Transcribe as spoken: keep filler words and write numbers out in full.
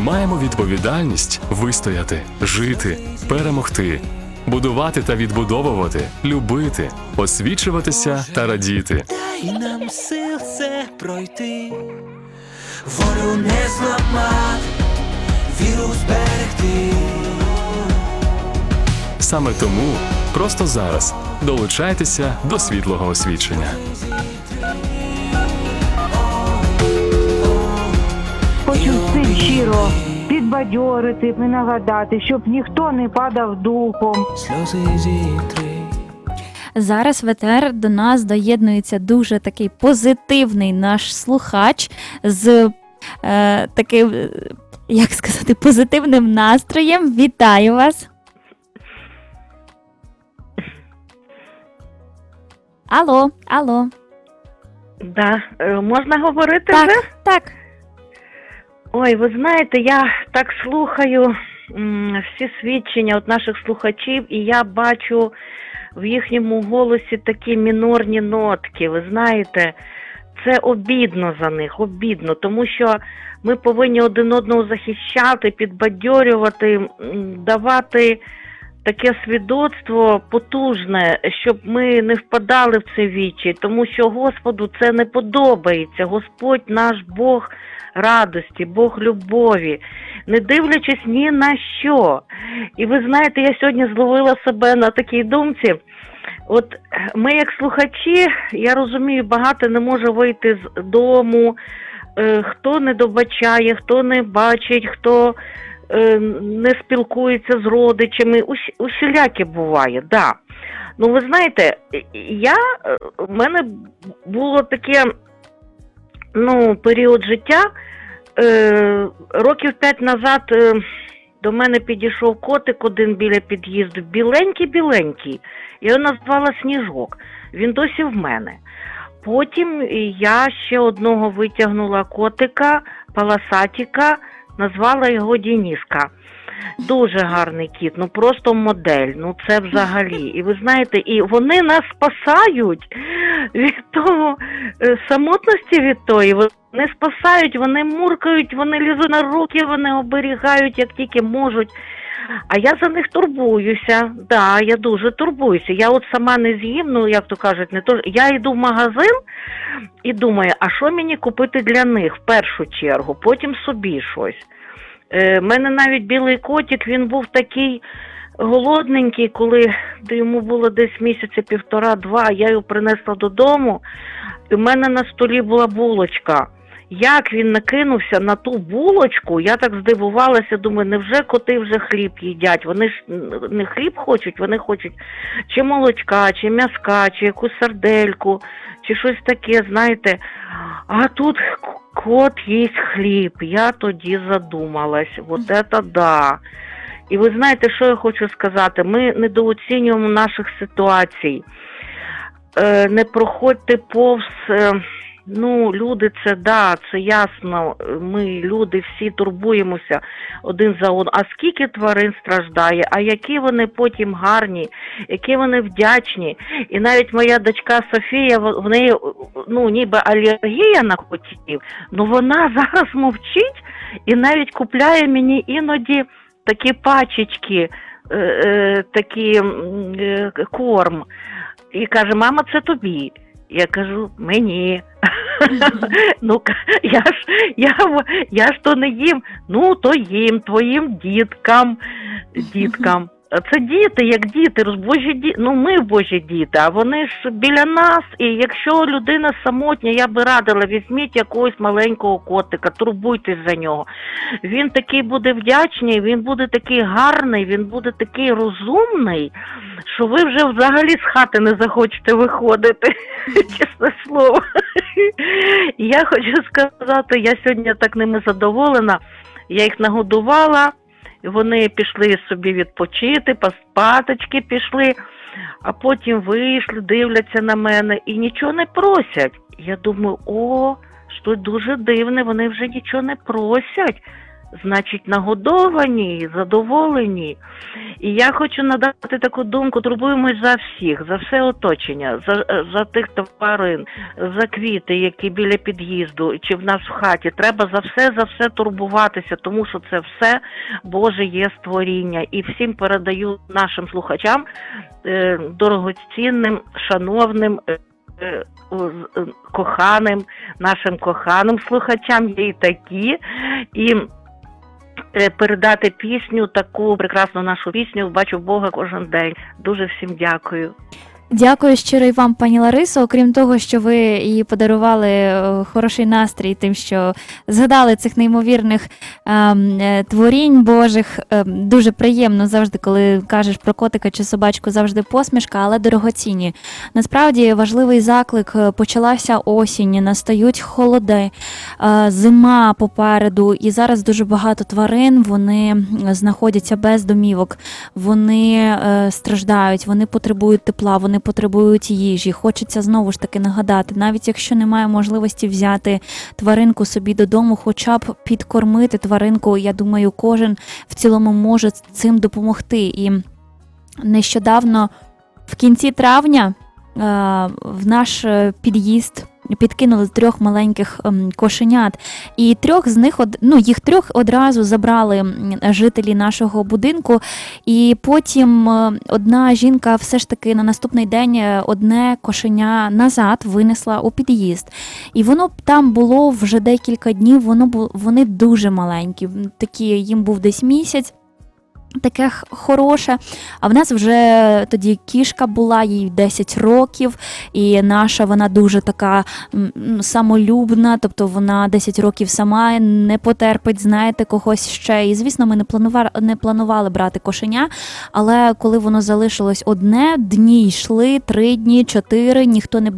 маємо відповідальність вистояти, жити, перемогти, будувати та відбудовувати, любити, освічуватися та радіти. Дай нам сил це пройти, волю не зламати, віру зберегти. Саме тому просто зараз долучайтеся до світлого освічення. Хочу всім щиро підбадьорити і нагадати, щоб ніхто не падав духом. Сльози зітри. Зараз в етер до нас доєднується дуже такий позитивний наш слухач з е, таким, як сказати, позитивним настроєм. Вітаю вас! Алло, алло. Да, е, можна говорити Так, вже? так. Ой, ви знаєте, я так слухаю м, всі свідчення от наших слухачів, і я бачу в їхньому голосі такі мінорні нотки. Ви знаєте, це обідно за них, обідно, тому що ми повинні один одного захищати, підбадьорювати, м, давати таке свідоцтво потужне, щоб ми не впадали в це вічі, тому що Господу це не подобається. Господь наш Бог радості, Бог любові, не дивлячись ні на що. І ви знаєте, я сьогодні зловила себе на такій думці. От ми як слухачі, я розумію, багато не може вийти з дому, е, хто не добачає, хто не бачить, хто е, не спілкується з родичами, усі, усіляке буває, да. Ну, ви знаєте, я, в мене було таке, ну, період життя, е, років п'ять назад е, до мене підійшов котик один біля під'їзду, біленький-біленький, я його назвала Сніжок, він досі в мене. Потім я ще одного витягнула котика, полосатика, назвала його Дениска. Дуже гарний кіт, ну просто модель, ну це взагалі. І ви знаєте, і вони нас спасають від того, самотності від тої, вони спасають, вони муркають, вони лізуть на руки, вони оберігають, як тільки можуть. А я за них турбуюся, да, я дуже турбуюся. Я от сама не з'їм, ну як то кажуть, не то. Я йду в магазин і думаю, а що мені купити для них в першу чергу, потім собі щось. Е, мене навіть білий котик, він був такий голодненький, коли йому було десь місяця півтора-два, я його принесла додому, і в мене на столі була булочка. Як він накинувся на ту булочку, я так здивувалася, думаю, невже коти вже хліб їдять? Вони ж не хліб хочуть, вони хочуть чи молочка, чи м'яска, чи якусь сардельку, чи щось таке, знаєте. А тут кот їсть хліб. Я тоді задумалась. От це да. І ви знаєте, що я хочу сказати? Ми недооцінюємо наших ситуацій. Е, не проходьте повз... Е, Ну, люди, це, да, це ясно, ми, люди, всі турбуємося один за одним. А скільки тварин страждає, а які вони потім гарні, які вони вдячні. І навіть моя дочка Софія, в неї, ну, ніби алергія на котів, ну вона зараз мовчить і навіть купляє мені іноді такі пачечки, е, е, такі е, корм. І каже, мама, це тобі. Я кажу, мені. Ну, я ж, я, я ж то не їм. Ну, то їм, твоїм діткам, діткам. Це діти, як діти, божі діти. Ну, ми божі діти, а вони ж біля нас. І якщо людина самотня, я би радила, візьміть якогось маленького котика, турбуйтесь за нього. Він такий буде вдячний, він буде такий гарний, він буде такий розумний, що ви вже взагалі з хати не захочете виходити, чесне слово. Я хочу сказати, я сьогодні так ними задоволена, я їх нагодувала, вони пішли собі відпочити, поспаточки пішли, а потім вийшли, дивляться на мене і нічого не просять. Я думаю, о, що дуже дивне, вони вже нічого не просять. значить нагодовані, задоволені. І я хочу надати таку думку: турбуємось за всіх, за все оточення, за, за тих тварин, за квіти, які біля під'їзду, чи в нас в хаті. Треба за все, за все турбуватися, тому що це все Боже є створіння. І всім передаю нашим слухачам, е, дорогоцінним, шановним, е, е, коханим, нашим коханим слухачам, є і такі, і передати пісню, таку прекрасну нашу пісню «Бачу Бога кожен день». Дуже всім дякую. Дякую щиро і вам, пані Ларисо. Окрім того, що ви їй подарували е, хороший настрій тим, що згадали цих неймовірних е, творінь Божих. Е, дуже приємно завжди, коли кажеш про котика чи собачку, завжди посмішка, але дорогоцінні. Насправді важливий заклик. Почалася осінь, настають холоди, е, зима попереду, і зараз дуже багато тварин, вони знаходяться без домівок, вони е, страждають, вони потребують тепла, вони потребують їжі. Хочеться знову ж таки нагадати, навіть якщо немає можливості взяти тваринку собі додому, хоча б підкормити тваринку, я думаю, кожен в цілому може цим допомогти. І нещодавно, в кінці травня, в наш під'їзд підкинули трьох маленьких кошенят, і трьох з них, ну, їх трьох одразу забрали жителі нашого будинку, і потім одна жінка все ж таки на наступний день одне кошеня назад винесла у під'їзд. І воно там було вже декілька днів, воно було, вони дуже маленькі, такі, їм був десь місяць. Таке хороше, а в нас вже тоді кішка була, їй десять років, і наша вона дуже така самолюбна, тобто вона десять років сама не потерпить, знаєте, когось ще. І, звісно, ми не планували, не планували брати кошеня, але коли воно залишилось одне, дні йшли, три дні, чотири, ніхто не